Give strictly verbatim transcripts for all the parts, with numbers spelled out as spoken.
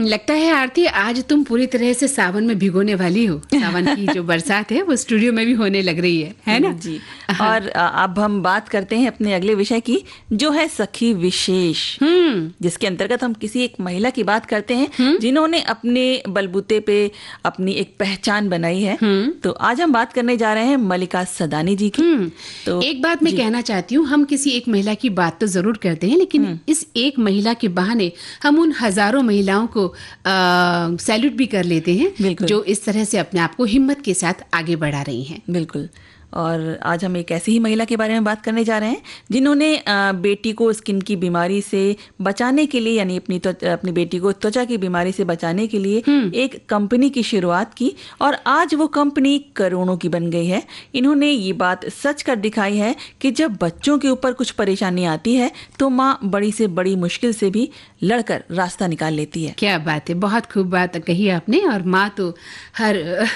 लगता है आरती आज तुम पूरी तरह से सावन में भिगोने वाली हो। सावन की जो बरसात है वो स्टूडियो में भी होने लग रही है, है ना जी। और अब हम बात करते हैं अपने अगले विषय की, जो है सखी विशेष, जिसके अंतर्गत हम किसी एक महिला की बात करते हैं जिन्होंने अपने बलबूते पे अपनी एक पहचान बनाई है। तो आज हम बात करने जा रहे हैं मल्लिका सदानी जी की। तो एक बात मैं कहना चाहती हूँ, हम किसी एक महिला की बात तो जरूर करते हैं, लेकिन इस एक महिला के बहाने हम उन हजारों महिलाओं को सैल्यूट भी कर लेते हैं जो इस तरह से अपने आप को हिम्मत के साथ आगे बढ़ा रही हैं। बिल्कुल। और आज हम एक ऐसी ही महिला के बारे में बात करने जा रहे हैं जिन्होंने बेटी को स्किन की बीमारी से बचाने के लिए, यानी अपनी अपनी बेटी को त्वचा की बीमारी से बचाने के लिए एक कंपनी की शुरुआत की और आज वो कंपनी करोड़ों की बन गई है। इन्होंने ये बात सच कर दिखाई है कि जब बच्चों के ऊपर कुछ परेशानी आती है तो माँ बड़ी से बड़ी मुश्किल से भी लड़कर रास्ता निकाल लेती है। क्या बात है, बहुत खूब बात कही आपने। और माँ तो हर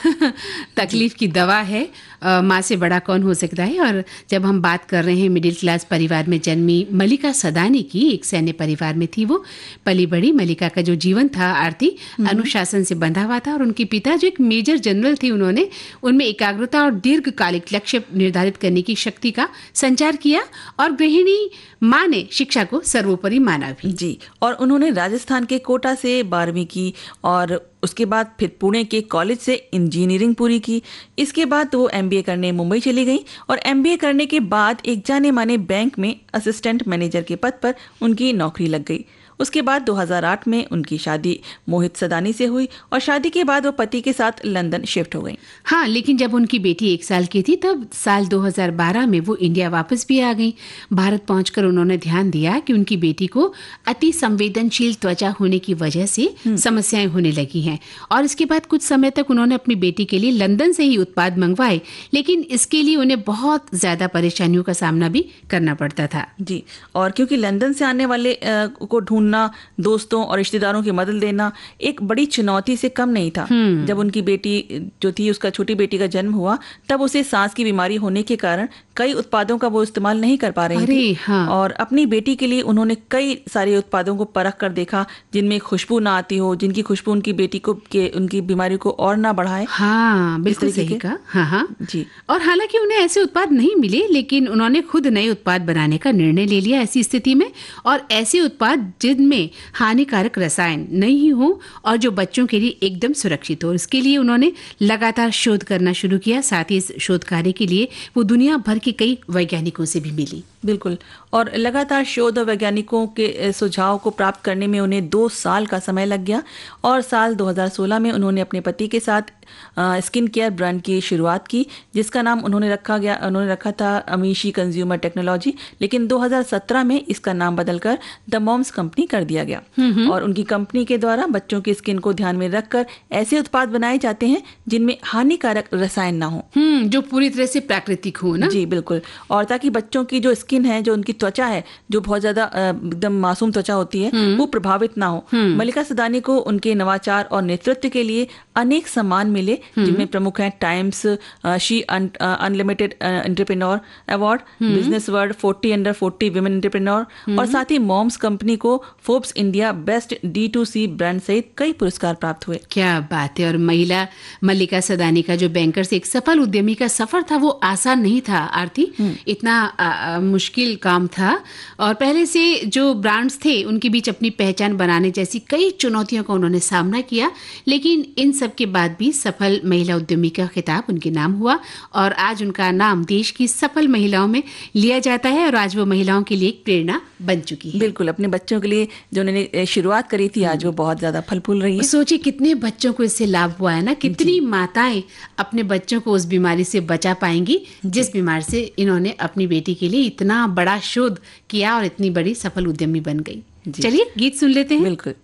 तकलीफ की दवा है, माँ से बड़ा कौन हो सकता है। और जब हम बात कर रहे हैं मिडिल क्लास परिवार में जन्मी मल्लिका सदानी की, एक सैन्य परिवार में थी वो पली बड़ी। मल्लिका का जो जीवन था आरती अनुशासन से बंधा हुआ था और उनके पिता जो एक मेजर जनरल थे, उन्होंने उनमें एकाग्रता और दीर्घकालिक लक्ष्य निर्धारित करने की शक्ति का संचार किया और गृहिणी माँ ने शिक्षा को सर्वोपरि माना भी। जी। और उन्होंने राजस्थान के कोटा से बारहवीं की और उसके बाद फिर पुणे के कॉलेज से इंजीनियरिंग पूरी की। इसके बाद वो एमबीए करने मुंबई चली गई और एमबीए करने के बाद एक जाने माने बैंक में असिस्टेंट मैनेजर के पद पर उनकी नौकरी लग गई। उसके बाद दो हज़ार आठ में उनकी शादी मोहित सदानी से हुई और शादी के बाद वो पति के साथ लंदन शिफ्ट हो गई। हाँ, लेकिन जब उनकी बेटी एक साल की थी तब साल दो हज़ार बारह में वो इंडिया वापस भी आ गई। भारत पहुंचकर उन्होंने ध्यान दिया कि उनकी बेटी को अति संवेदनशील त्वचा होने की वजह से समस्याएं होने लगी हैं और इसके बाद कुछ समय तक उन्होंने अपनी बेटी के लिए लंदन से ही उत्पाद मंगवाए, लेकिन इसके लिए उन्हें बहुत ज्यादा परेशानियों का सामना भी करना पड़ता था। जी। और क्योंकि लंदन से आने वाले को ढूंढना, दोस्तों और रिश्तेदारों की मदद लेना एक बड़ी चुनौती से कम नहीं था। जब उनकी बेटी जो थी, उसका छोटी बेटी का जन्म हुआ, तब उसे सांस की बीमारी होने के कारण कई उत्पादों का वो इस्तेमाल नहीं कर पा रही थी। हाँ। और अपनी बेटी के लिए उन्होंने कई सारे उत्पादों को परख कर देखा जिनमें खुशबू ना आती हो, जिनकी खुशबू उनकी बेटी को के उनकी बीमारी को और ना बढ़ाए। हाँ, बिल्कुल सही कहा। हाँ हाँ जी। और हालांकि उन्हें ऐसे उत्पाद नहीं मिले, लेकिन उन्होंने खुद नए उत्पाद बनाने का निर्णय ले लिया ऐसी स्थिति में, और ऐसे उत्पाद जिनमें हानिकारक रसायन नहीं हो और जो बच्चों के लिए एकदम सुरक्षित हो। इसके लिए उन्होंने लगातार शोध करना शुरू किया। साथ ही इस शोध कार्य के लिए वो दुनिया भर के कई वैज्ञानिकों से भी मिली। बिल्कुल। और लगातार शोध और वैज्ञानिकों के सुझाव को प्राप्त करने में उन्हें दो साल का समय लग गया और साल दो हज़ार सोलह में उन्होंने अपने पति के साथ स्किन केयर ब्रांड की शुरुआत की, जिसका नाम उन्होंने रखा गया उन्होंने रखा था अमीशी कंज्यूमर टेक्नोलॉजी। लेकिन दो हज़ार सत्रह में इसका नाम बदलकर द मॉम्स कंपनी कर दिया गया और उनकी कंपनी के द्वारा बच्चों की स्किन को ध्यान में रखकर ऐसे उत्पाद बनाए जाते हैं जिनमें हानिकारक रसायन ना हो, जो पूरी तरह से प्राकृतिक हो ना। जी बिल्कुल। और ताकि बच्चों की जो स्किन है, जो उनकी त्वचा है, जो बहुत ज्यादा एकदम मासूम त्वचा होती है, वो प्रभावित ना हो। मल्लिका सदानी को उनके नवाचार और नेतृत्व के लिए अनेक सम्मान मिले, जिनमें प्रमुख हैं times she unlimited entrepreneur award, business world forty under forty women entrepreneur और साथ ही मॉम्स कंपनी को Forbes India best D to C brand सहित कई पुरस्कार प्राप्त हुए। क्या बात है। और महिला मल्लिका सदानी का जो बैंकर से एक सफल उद्यमी का सफर था वो आसान नहीं था आरती, इतना आ, आ, मुश्किल काम था और पहले से जो ब्रांड्स थे उनके बीच अपनी पहचान बनाने जैसी कई चुनौतियों का उन्होंने सामना किया, लेकिन इन सब के बाद भी सफल महिला उद्यमी का खिताब उनके नाम हुआ और आज उनका नाम देश की सफल महिलाओं में लिया जाता है और आज वो महिलाओं के लिए एक प्रेरणा बन चुकी है। बिल्कुल। अपने बच्चों के लिए जो उन्होंने शुरुआत करी थी, आज वो बहुत ज्यादा फल फूल रही है। सोचिए कितने बच्चों को इससे लाभ हुआ है ना, कितनी माताएं अपने बच्चों को उस बीमारी से बचा पाएंगी जिस बीमारी से इन्होंने अपनी बेटी के लिए इतना बड़ा शोध किया और इतनी बड़ी सफल उद्यमी बन गई। चलिए गीत सुन लेते हैं। बिल्कुल।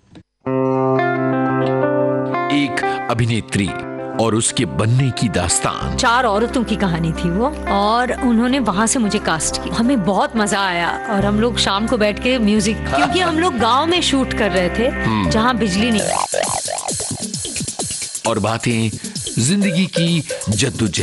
एक अभिनेत्री और उसके बनने की दास्तान। चार औरतों की कहानी थी वो और उन्होंने वहाँ से मुझे कास्ट किया। हमें बहुत मजा आया और हम लोग शाम को बैठ के म्यूजिक, क्योंकि हम लोग गांव में शूट कर रहे थे जहाँ बिजली नहीं। और बातें जिंदगी की जद्दोजहद